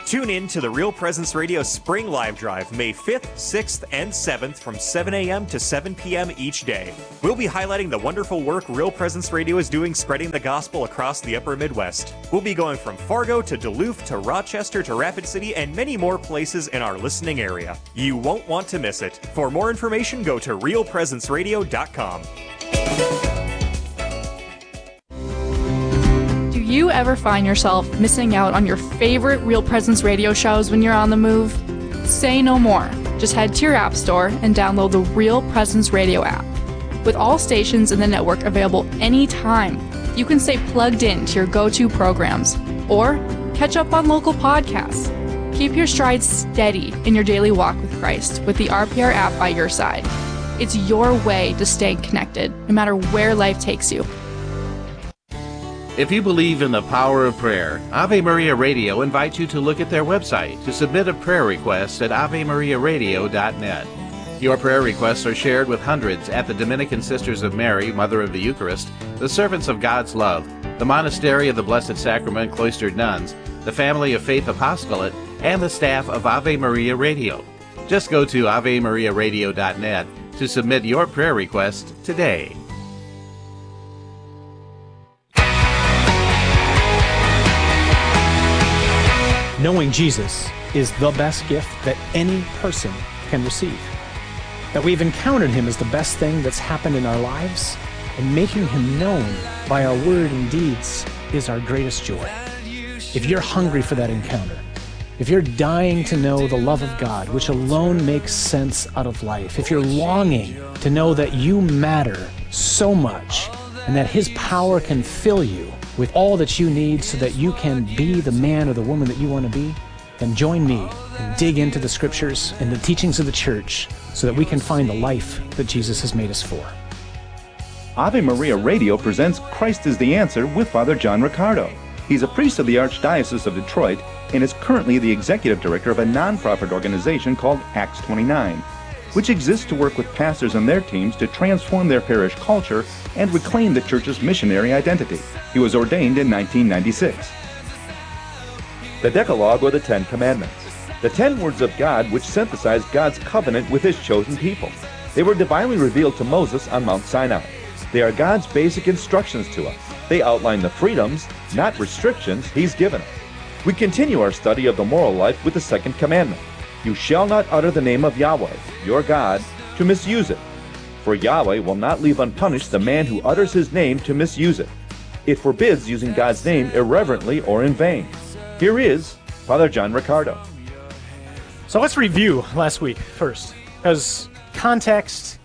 Tune in to the Real Presence Radio Spring Live Drive, May 5th, 6th, and 7th from 7 a.m. to 7 p.m. each day. We'll be highlighting the wonderful work Real Presence Radio is doing spreading the gospel across the upper Midwest. We'll be going from Fargo to Duluth to Rochester to Rapid City and many more places in our listening area. You won't want to miss it. For more information, go to realpresenceradio.com. Do you ever find yourself missing out on your favorite Real Presence radio shows when you're on the move? Say no more. Just head to your app store and download the Real Presence Radio app. With all stations in the network available anytime, you can stay plugged in to your go-to programs or catch up on local podcasts. Keep your stride steady in your daily walk with Christ with the RPR app by your side. It's your way to stay connected, no matter where life takes you. If you believe in the power of prayer, Ave Maria Radio invites you to look at their website to submit a prayer request at AveMariaRadio.net. Your prayer requests are shared with hundreds at the Dominican Sisters of Mary, Mother of the Eucharist, the Servants of God's Love, the Monastery of the Blessed Sacrament Cloistered Nuns, the Family of Faith Apostolate, and the staff of Ave Maria Radio. Just go to AveMariaRadio.net to submit your prayer request today. Knowing Jesus is the best gift that any person can receive. That we've encountered him is the best thing that's happened in our lives, and making him known by our word and deeds is our greatest joy. If you're hungry for that encounter, if you're dying to know the love of God, which alone makes sense out of life, if you're longing to know that you matter so much and that his power can fill you with all that you need so that you can be the man or the woman that you want to be, then join me and dig into the scriptures and the teachings of the church so that we can find the life that Jesus has made us for. Ave Maria Radio presents Christ is the Answer with Father John Riccardo. He's a priest of the Archdiocese of Detroit and is currently the executive director of a nonprofit organization called Acts 29, which exists to work with pastors and their teams to transform their parish culture and reclaim the church's missionary identity. He was ordained in 1996. The Decalogue, or the Ten Commandments. The 10 words of God which synthesize God's covenant with his chosen people. They were divinely revealed to Moses on Mount Sinai. They are God's basic instructions to us. They outline the freedoms, not restrictions, he's given us. We continue our study of the moral life with the second commandment. You shall not utter the name of Yahweh, your God, to misuse it. For Yahweh will not leave unpunished the man who utters his name to misuse it. It forbids using God's name irreverently or in vain. Here is Father John Riccardo. So let's review last week first, because context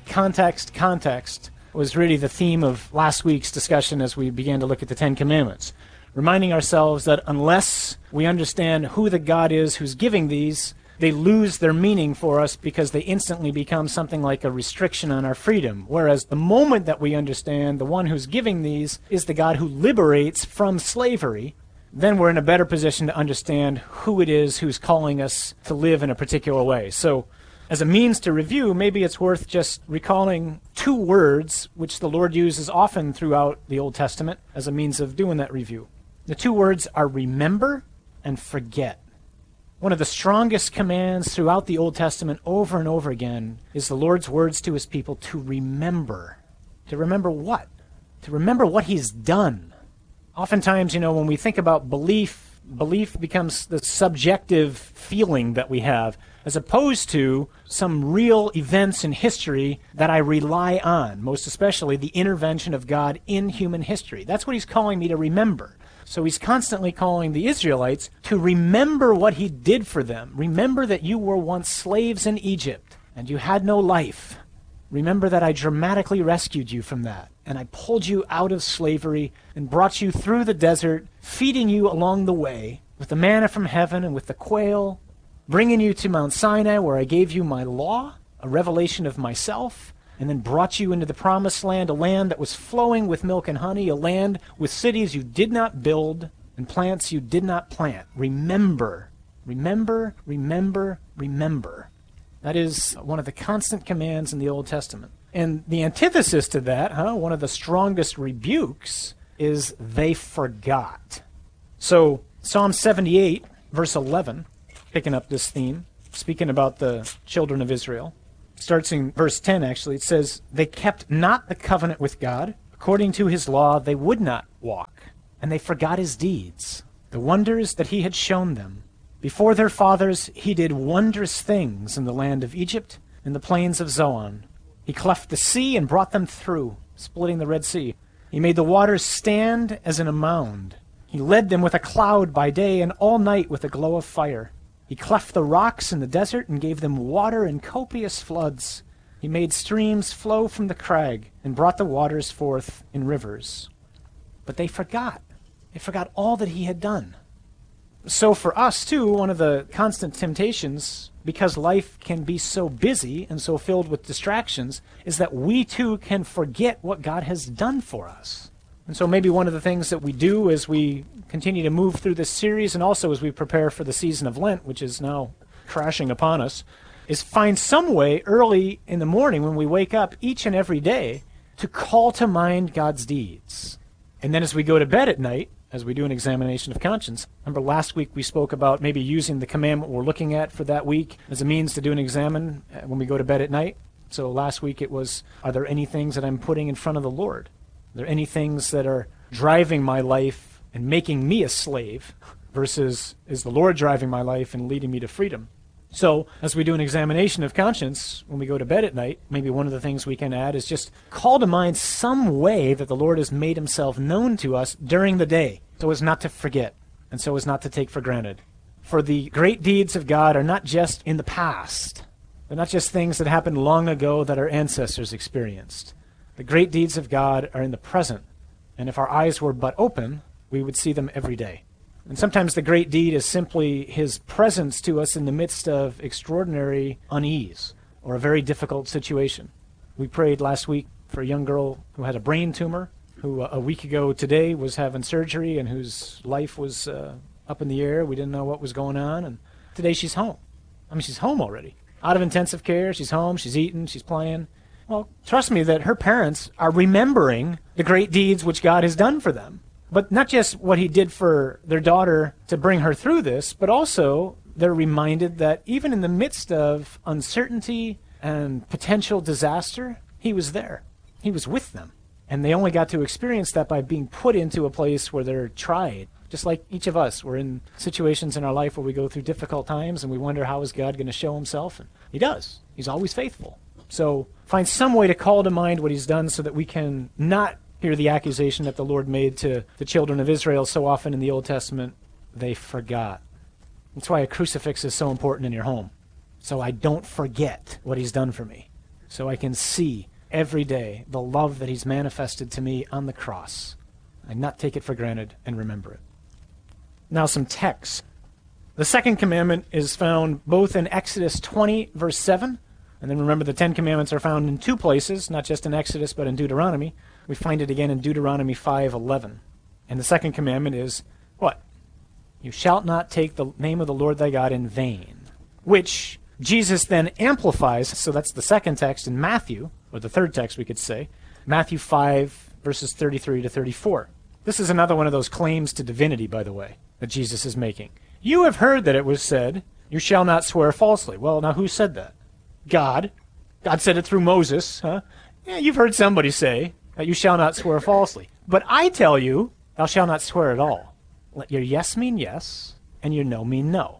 was really the theme of last week's discussion as we began to look at the Ten Commandments, reminding ourselves that unless we understand who the God is who's giving these, they lose their meaning for us because they instantly become something like a restriction on our freedom. Whereas the moment that we understand the one who's giving these is the God who liberates from slavery, then we're in a better position to understand who it is who's calling us to live in a particular way. So as a means to review, maybe it's worth just recalling two words which the Lord uses often throughout the Old Testament as a means of doing that review. The two words are remember and forget. One of the strongest commands throughout the Old Testament over and over again is the Lord's words to his people to remember. To remember what? To remember what he's done. Oftentimes, when we think about belief becomes the subjective feeling that we have, as opposed to some real events in history that I rely on, most especially the intervention of God in human history. That's what he's calling me to remember. So he's constantly calling the Israelites to remember what he did for them. Remember that you were once slaves in Egypt and you had no life. Remember that I dramatically rescued you from that, and I pulled you out of slavery and brought you through the desert, feeding you along the way with the manna from heaven and with the quail, bringing you to Mount Sinai where I gave you my law, a revelation of myself, and then brought you into the promised land, a land that was flowing with milk and honey, a land with cities you did not build and plants you did not plant. Remember, remember, remember, remember. That is one of the constant commands in the Old Testament. And the antithesis to that, one of the strongest rebukes, is they forgot. So Psalm 78, verse 11, picking up this theme, speaking about the children of Israel. Starts in verse 10, actually. It says, "They kept not the covenant with God. According to his law, they would not walk, and they forgot his deeds, the wonders that he had shown them. Before their fathers, he did wondrous things in the land of Egypt, in the plains of Zoan. He cleft the sea and brought them through, splitting the Red Sea. He made the waters stand as in a mound. He led them with a cloud by day and all night with a glow of fire. He cleft the rocks in the desert and gave them water in copious floods. He made streams flow from the crag and brought the waters forth in rivers." But they forgot. They forgot all that he had done. So for us, too, one of the constant temptations, because life can be so busy and so filled with distractions, is that we, too, can forget what God has done for us. And so maybe one of the things that we do as we continue to move through this series, and also as we prepare for the season of Lent, which is now crashing upon us, is find some way early in the morning when we wake up each and every day to call to mind God's deeds. And then as we go to bed at night, as we do an examination of conscience. Remember last week we spoke about maybe using the commandment we're looking at for that week as a means to do an examine when we go to bed at night. So last week it was, are there any things that I'm putting in front of the Lord? Are there any things that are driving my life and making me a slave versus is the Lord driving my life and leading me to freedom? So as we do an examination of conscience when we go to bed at night, maybe one of the things we can add is just call to mind some way that the Lord has made himself known to us during the day, so as not to forget and so as not to take for granted. For the great deeds of God are not just in the past. They're not just things that happened long ago that our ancestors experienced. The great deeds of God are in the present, and if our eyes were but open, we would see them every day. And sometimes the great deed is simply his presence to us in the midst of extraordinary unease or a very difficult situation. We prayed last week for a young girl who had a brain tumor, who a week ago today was having surgery and whose life was up in the air. We didn't know what was going on, and today she's home. I mean, she's home already. Out of intensive care, she's home, she's eating, she's playing. Well, trust me that her parents are remembering the great deeds which God has done for them. But not just what he did for their daughter to bring her through this, but also they're reminded that even in the midst of uncertainty and potential disaster, he was there. He was with them. And they only got to experience that by being put into a place where they're tried. Just like each of us, we're in situations in our life where we go through difficult times and we wonder how is God going to show himself. And he does. He's always faithful. So find some way to call to mind what he's done so that we can not hear the accusation that the Lord made to the children of Israel so often in the Old Testament. They forgot. That's why a crucifix is so important in your home. So I don't forget what he's done for me. So I can see every day the love that he's manifested to me on the cross. I not take it for granted and remember it. Now some text. The second commandment is found both in Exodus 20, verse 7, and then remember the Ten Commandments are found in two places, not just in Exodus, but in Deuteronomy. We find it again in Deuteronomy 5:11. And the second commandment is, what? You shalt not take the name of the Lord thy God in vain, which Jesus then amplifies, so that's the second text in Matthew, or the third text we could say, Matthew 5, verses 33 to 34. This is another one of those claims to divinity, by the way, that Jesus is making. You have heard that it was said, you shall not swear falsely. Well, now who said that? God. God said it through Moses. Huh? Yeah, you've heard somebody say that you shall not swear falsely. But I tell you, thou shalt not swear at all. Let your yes mean yes, and your no mean no.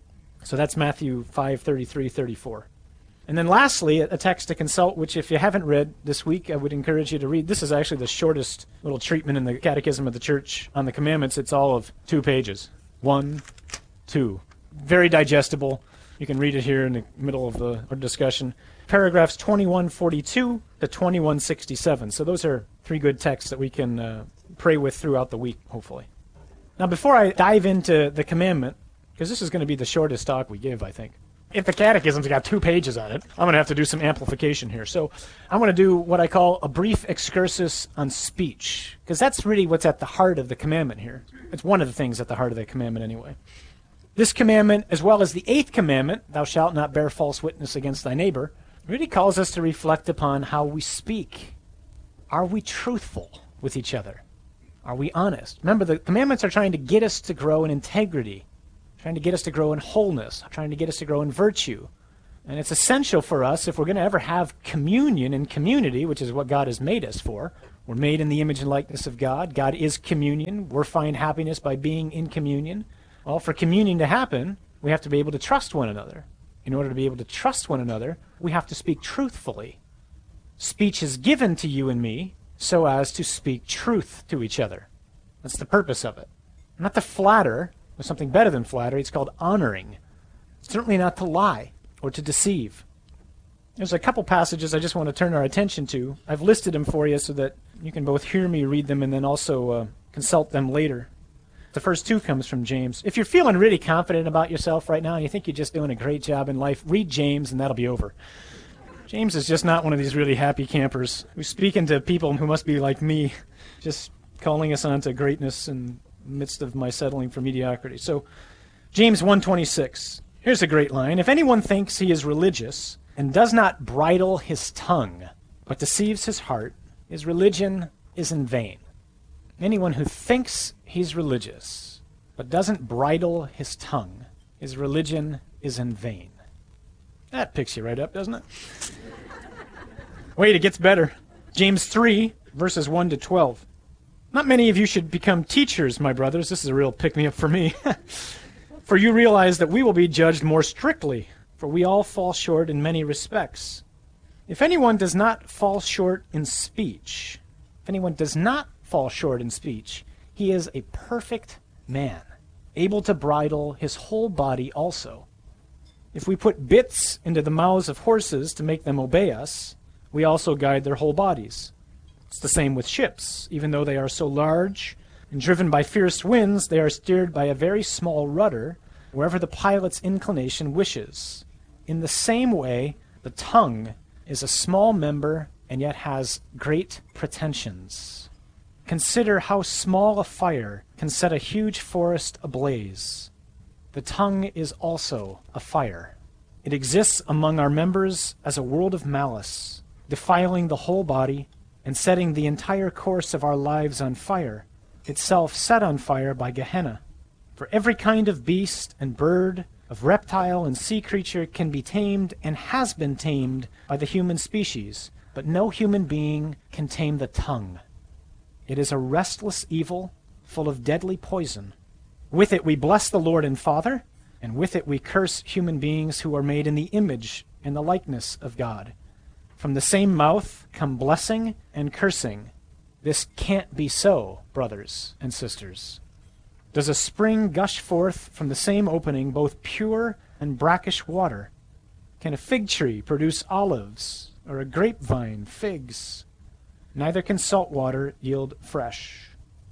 So that's Matthew 5:33, 34. And then lastly, a text to consult, which if you haven't read this week, I would encourage you to read. This is actually the shortest little treatment in the Catechism of the Church on the commandments. It's all of 2 pages. 1, 2. Very digestible. You can read it here in the middle of our discussion. Paragraphs 2142 to 2167. So those are 3 good texts that we can pray with throughout the week, hopefully. Now, before I dive into the commandment, because this is going to be the shortest talk we give, I think. If the Catechism's got 2 pages on it, I'm going to have to do some amplification here. So I'm going to do what I call a brief excursus on speech, because that's really what's at the heart of the commandment here. It's one of the things at the heart of the commandment anyway. This commandment, as well as the 8th commandment, thou shalt not bear false witness against thy neighbor, really calls us to reflect upon how we speak. Are we truthful with each other? Are we honest? Remember, the commandments are trying to get us to grow in integrity, trying to get us to grow in wholeness, trying to get us to grow in virtue. And it's essential for us, if we're going to ever have communion and community, which is what God has made us for. We're made in the image and likeness of God. God is communion. We're find happiness by being in communion. Well, for communion to happen, we have to be able to trust one another. In order to be able to trust one another, we have to speak truthfully. Speech is given to you and me so as to speak truth to each other. That's the purpose of it. Not to flatter. There's something better than flattery. It's called honoring. Certainly not to lie or to deceive. There's a couple passages I just want to turn our attention to. I've listed them for you so that you can both hear me read them and then also consult them later. The first two comes from James. If you're feeling really confident about yourself right now and you think you're just doing a great job in life, read James and that'll be over. James is just not one of these really happy campers who's speaking to people who must be like me, just calling us on to greatness in the midst of my settling for mediocrity. So, James 1:26. Here's a great line. If anyone thinks he is religious and does not bridle his tongue, but deceives his heart, his religion is in vain. Anyone who thinks he's religious, but doesn't bridle his tongue, his religion is in vain. That picks you right up, doesn't it? Wait, it gets better. James 3, verses 1 to 12. Not many of you should become teachers, my brothers. This is a real pick-me-up for me. For you realize that we will be judged more strictly, for we all fall short in many respects. If anyone does not fall short in speech, he is a perfect man, able to bridle his whole body also. If we put bits into the mouths of horses to make them obey us, we also guide their whole bodies. It's the same with ships. Even though they are so large and driven by fierce winds, they are steered by a very small rudder wherever the pilot's inclination wishes. In the same way, the tongue is a small member and yet has great pretensions. Consider how small a fire can set a huge forest ablaze. The tongue is also a fire. It exists among our members as a world of malice, defiling the whole body and setting the entire course of our lives on fire, itself set on fire by Gehenna. For every kind of beast and bird, of reptile and sea creature can be tamed and has been tamed by the human species, but no human being can tame the tongue. It is a restless evil, full of deadly poison. With it we bless the Lord and Father, and with it we curse human beings who are made in the image and the likeness of God. From the same mouth come blessing and cursing. This can't be so, brothers and sisters. Does a spring gush forth from the same opening both pure and brackish water? Can a fig tree produce olives, or a grapevine figs? Neither can salt water yield fresh.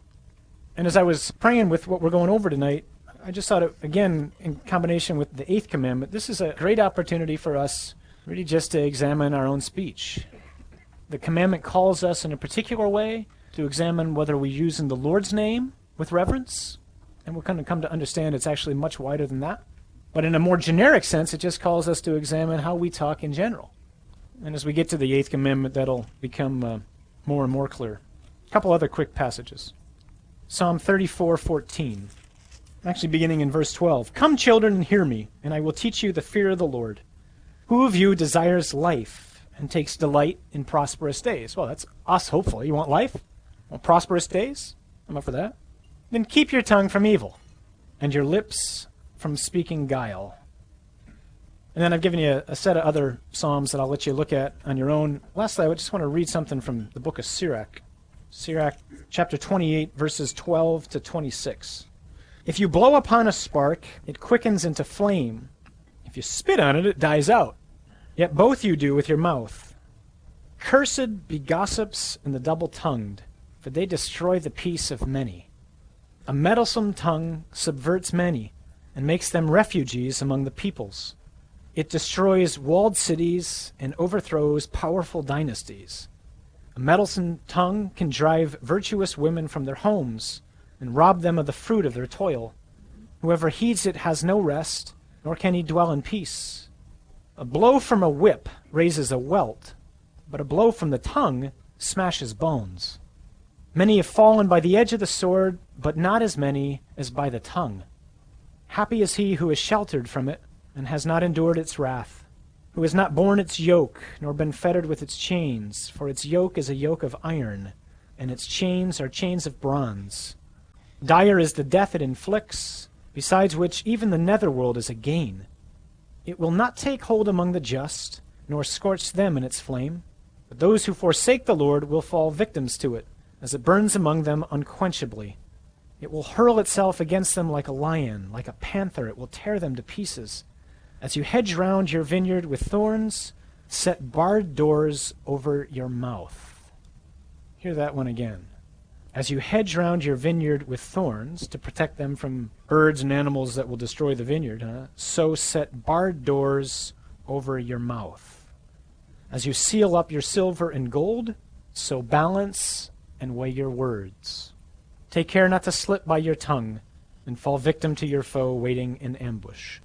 And as I was praying with what we're going over tonight, I just thought, again, in combination with the 8th commandment, this is a great opportunity for us really just to examine our own speech. The commandment calls us in a particular way to examine whether we use in the Lord's name with reverence, and we're going to come to understand it's actually much wider than that. But in a more generic sense, it just calls us to examine how we talk in general. And as we get to the 8th commandment, that'll become more and more clear. A couple other quick passages. Psalm 34:14, actually beginning in verse 12. Come, children, and hear me, and I will teach you the fear of the Lord. Who of you desires life and takes delight in prosperous days? Well, that's us, hopefully. You want life? Want prosperous days? I'm up for that. Then keep your tongue from evil and your lips from speaking guile. And then I've given you a set of other psalms that I'll let you look at on your own. Lastly, I just want to read something from the book of Sirach. Sirach chapter 28, verses 12 to 26. If you blow upon a spark, it quickens into flame. If you spit on it, it dies out. Yet both you do with your mouth. Cursed be gossips and the double-tongued, for they destroy the peace of many. A meddlesome tongue subverts many and makes them refugees among the peoples. It destroys walled cities and overthrows powerful dynasties. A meddlesome tongue can drive virtuous women from their homes and rob them of the fruit of their toil. Whoever heeds it has no rest, nor can he dwell in peace. A blow from a whip raises a welt, but a blow from the tongue smashes bones. Many have fallen by the edge of the sword, but not as many as by the tongue. Happy is he who is sheltered from it and has not endured its wrath, who has not borne its yoke, nor been fettered with its chains, for its yoke is a yoke of iron, and its chains are chains of bronze. Dire is the death it inflicts, besides which even the netherworld is a gain. It will not take hold among the just, nor scorch them in its flame. But those who forsake the Lord will fall victims to it, as it burns among them unquenchably. It will hurl itself against them like a lion, like a panther. It will tear them to pieces. As you hedge round your vineyard with thorns, set barred doors over your mouth. Hear that one again. As you hedge round your vineyard with thorns to protect them from birds and animals that will destroy the vineyard, so set barred doors over your mouth. As you seal up your silver and gold, so balance and weigh your words. Take care not to slip by your tongue and fall victim to your foe waiting in ambush.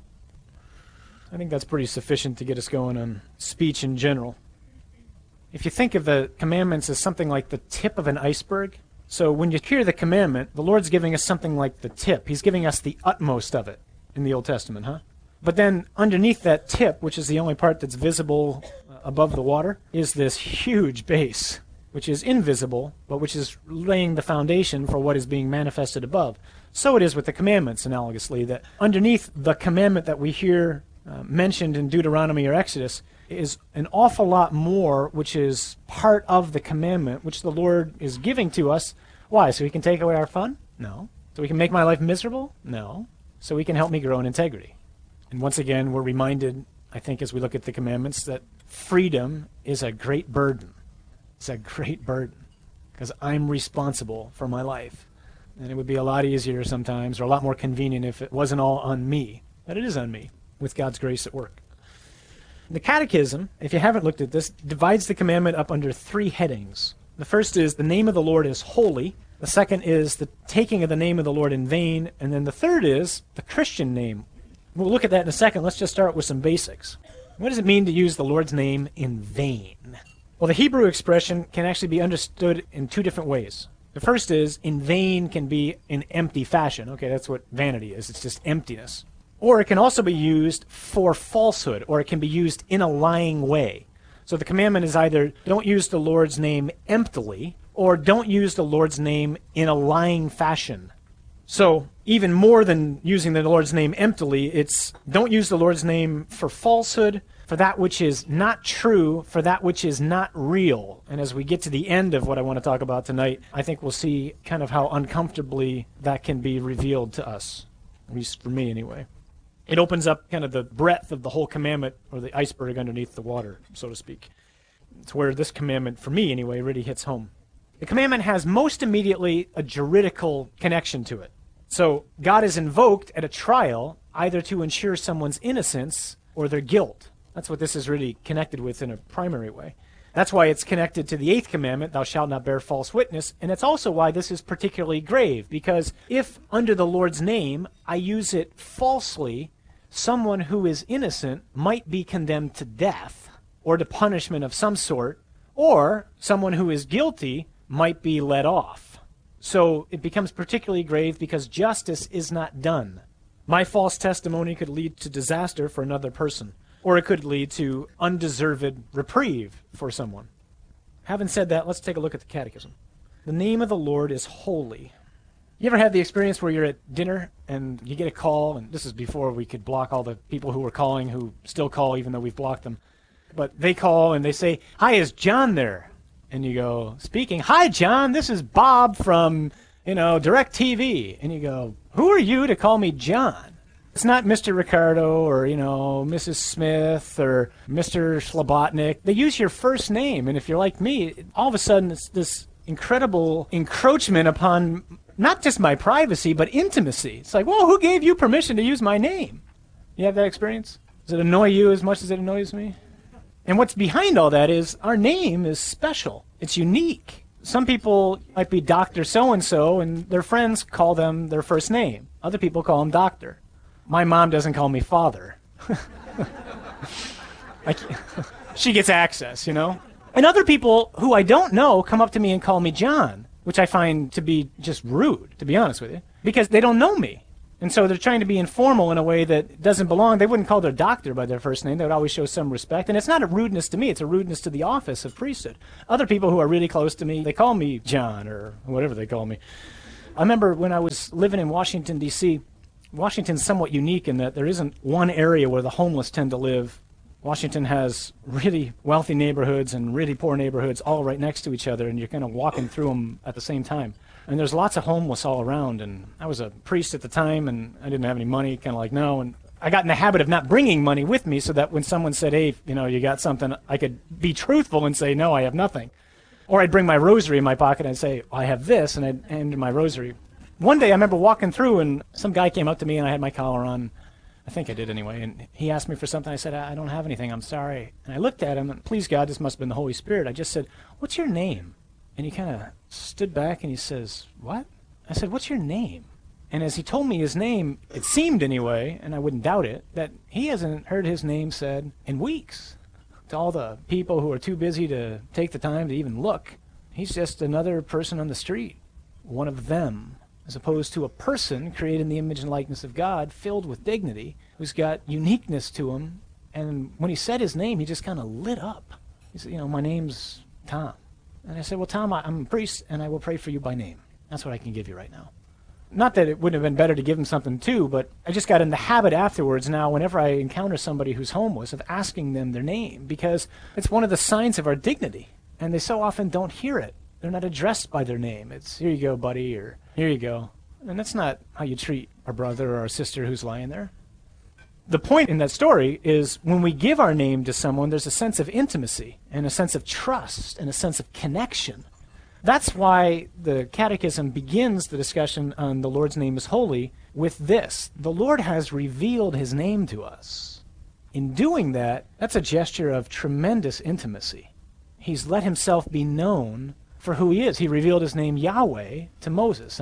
I think that's pretty sufficient to get us going on speech in general. If you think of the commandments as something like the tip of an iceberg, so when you hear the commandment, the Lord's giving us something like the tip. He's giving us the utmost of it in the Old Testament, But then underneath that tip, which is the only part that's visible above the water, is this huge base, which is invisible, but which is laying the foundation for what is being manifested above. So it is with the commandments, analogously, that underneath the commandment that we hear mentioned in Deuteronomy or Exodus is an awful lot more which is part of the commandment, which the Lord is giving to us. Why? So he can take away our fun? No. So he can make my life miserable? No. So he can help me grow in integrity. And once again, we're reminded, I think, as we look at the commandments, that freedom is a great burden. It's a great burden because I'm responsible for my life. And it would be a lot easier sometimes, or a lot more convenient if it wasn't all on me. But it is on me, with God's grace at work. The Catechism, if you haven't looked at this, divides the commandment up under 3 headings. The first is the name of the Lord is holy. The second is the taking of the name of the Lord in vain. And then the third is the Christian name. We'll look at that in a second. Let's just start with some basics. What does it mean to use the Lord's name in vain? Well, the Hebrew expression can actually be understood in 2 different ways. The first is, in vain can be in empty fashion. Okay, that's what vanity is. It's just emptiness. Or it can also be used for falsehood, or it can be used in a lying way. So the commandment is either don't use the Lord's name emptily, or don't use the Lord's name in a lying fashion. So even more than using the Lord's name emptily, it's don't use the Lord's name for falsehood, for that which is not true, for that which is not real. And as we get to the end of what I want to talk about tonight, I think we'll see kind of how uncomfortably that can be revealed to us, at least for me anyway. It opens up kind of the breadth of the whole commandment, or the iceberg underneath the water, so to speak. It's where this commandment, for me anyway, really hits home. The commandment has most immediately a juridical connection to it. So God is invoked at a trial either to ensure someone's innocence or their guilt. That's what this is really connected with in a primary way. That's why it's connected to the 8th commandment, thou shalt not bear false witness, and it's also why this is particularly grave, because if under the Lord's name I use it falsely, someone who is innocent might be condemned to death or to punishment of some sort, or someone who is guilty might be let off. So it becomes particularly grave because justice is not done. My false testimony could lead to disaster for another person, or it could lead to undeserved reprieve for someone. Having said that, let's take a look at the Catechism. The name of the Lord is holy. You ever had the experience where you're at dinner and you get a call, and this is before we could block all the people who were calling, who still call even though we've blocked them, but they call and they say, "Hi, is John there?" And you go, "Speaking." "Hi, John, this is Bob from, DirecTV." And you go, "Who are you to call me John?" It's not Mr. Ricardo or, Mrs. Smith or Mr. Slobotnik. They use your first name, and if you're like me, all of a sudden it's this incredible encroachment upon not just my privacy, but intimacy. It's like, whoa, who gave you permission to use my name? You have that experience? Does it annoy you as much as it annoys me? And what's behind all that is our name is special. It's unique. Some people might be Dr. So-and-so, and their friends call them their first name. Other people call them Doctor. My mom doesn't call me Father. She gets access, And other people who I don't know come up to me and call me John, which I find to be just rude, to be honest with you, because they don't know me. And so they're trying to be informal in a way that doesn't belong. They wouldn't call their doctor by their first name. They would always show some respect. And it's not a rudeness to me. It's a rudeness to the office of priesthood. Other people who are really close to me, they call me John or whatever they call me. I remember when I was living in Washington, D.C., Washington's somewhat unique in that there isn't one area where the homeless tend to live. Washington has really wealthy neighborhoods and really poor neighborhoods all right next to each other, and you're kind of walking through them at the same time. And there's lots of homeless all around, and I was a priest at the time, and I didn't have any money, kind of like, no, and I got in the habit of not bringing money with me so that when someone said, hey, you got something, I could be truthful and say, no, I have nothing. Or I'd bring my rosary in my pocket and say, I have this, and I'd hand my rosary. One day I remember walking through, and some guy came up to me, and I had my collar on. I think I did anyway, and he asked me for something. I said, I don't have anything, I'm sorry. And I looked at him, and please God, this must have been the Holy Spirit. I just said, what's your name? And he kind of stood back, and he says, what? I said, what's your name? And as he told me his name, it seemed anyway, and I wouldn't doubt it, that he hasn't heard his name said in weeks. To all the people who are too busy to take the time to even look, he's just another person on the street, one of them, as opposed to a person created in the image and likeness of God, filled with dignity, who's got uniqueness to him. And when he said his name, he just kind of lit up. He said, my name's Tom. And I said, well, Tom, I'm a priest, and I will pray for you by name. That's what I can give you right now. Not that it wouldn't have been better to give him something too, but I just got in the habit afterwards now, whenever I encounter somebody who's homeless, of asking them their name, because it's one of the signs of our dignity, and they so often don't hear it. They're not addressed by their name. It's, here you go, buddy, or here you go. And that's not how you treat our brother or our sister who's lying there. The point in that story is when we give our name to someone, there's a sense of intimacy and a sense of trust and a sense of connection. That's why the Catechism begins the discussion on the Lord's name is holy with this. The Lord has revealed his name to us. In doing that, that's a gesture of tremendous intimacy. He's let himself be known for who he is. He revealed his name Yahweh to Moses.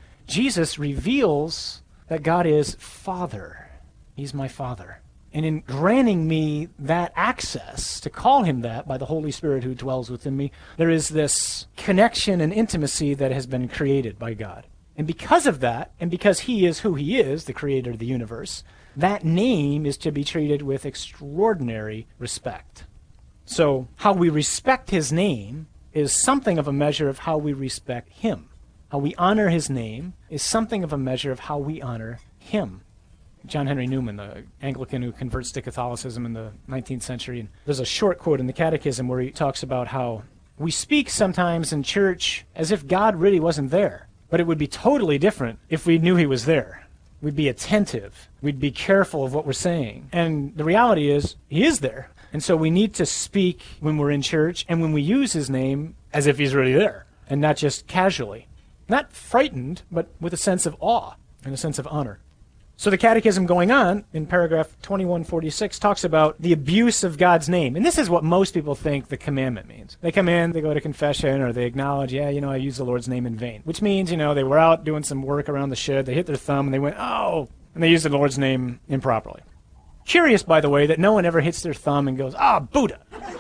Jesus reveals that God is Father. He's my Father. And in granting me that access to call him that by the Holy Spirit who dwells within me, there is this connection and intimacy that has been created by God. And because of that, and because he is who he is, the creator of the universe, that name is to be treated with extraordinary respect. So how we respect his name is something of a measure of how we respect him. How we honor his name is something of a measure of how we honor him. John Henry Newman, the Anglican who converts to Catholicism in the 19th century, and there's a short quote in the Catechism where he talks about how we speak sometimes in church as if God really wasn't there, but it would be totally different if we knew he was there. We'd be attentive. We'd be careful of what we're saying. And the reality is, he is there. And so we need to speak when we're in church and when we use his name as if he's really there, and not just casually. Not frightened, but with a sense of awe and a sense of honor. So the Catechism going on in paragraph 2146 talks about the abuse of God's name. And this is what most people think the commandment means. They come in, they go to confession, or they acknowledge, I used the Lord's name in vain. Which means, they were out doing some work around the shed, they hit their thumb, and they went, oh, and they used the Lord's name improperly. Curious, by the way, that no one ever hits their thumb and goes, Buddha.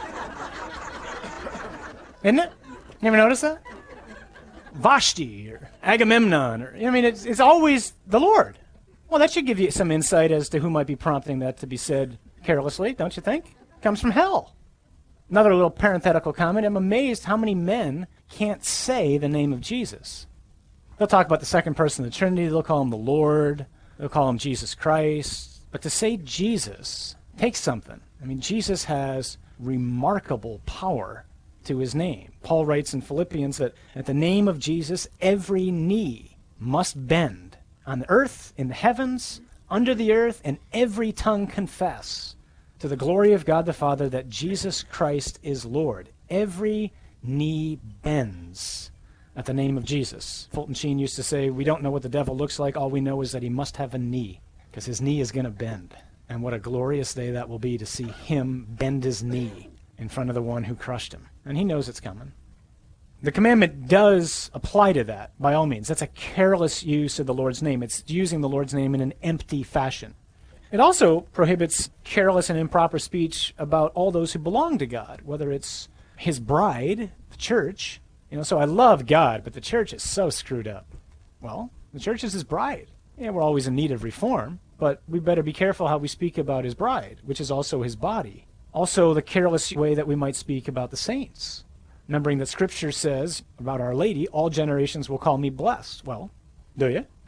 Isn't it? You ever notice that? Vashti, or Agamemnon, or, it's always the Lord. Well, that should give you some insight as to who might be prompting that to be said carelessly, don't you think? Comes from hell. Another little parenthetical comment. I'm amazed how many men can't say the name of Jesus. They'll talk about the second person of the Trinity. They'll call him the Lord. They'll call him Jesus Christ. But to say Jesus takes something. Jesus has remarkable power to his name. Paul writes in Philippians that at the name of Jesus, every knee must bend on the earth, in the heavens, under the earth, and every tongue confess to the glory of God the Father that Jesus Christ is Lord. Every knee bends at the name of Jesus. Fulton Sheen used to say, we don't know what the devil looks like. All we know is that he must have a knee, because his knee is going to bend. And what a glorious day that will be to see him bend his knee in front of the one who crushed him. And he knows it's coming. The commandment does apply to that, by all means. That's a careless use of the Lord's name. It's using the Lord's name in an empty fashion. It also prohibits careless and improper speech about all those who belong to God, whether it's his bride, the church. So I love God, but the church is so screwed up. Well, the church is his bride. Yeah, we're always in need of reform, but we better be careful how we speak about his bride, which is also his body. Also, the careless way that we might speak about the saints. Remembering that Scripture says about Our Lady, all generations will call me blessed. Well, do you?